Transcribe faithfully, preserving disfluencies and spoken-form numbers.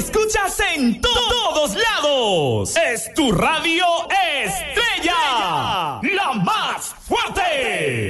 escuchas en to- todos lados. Es tu radio estrella, la más fuerte.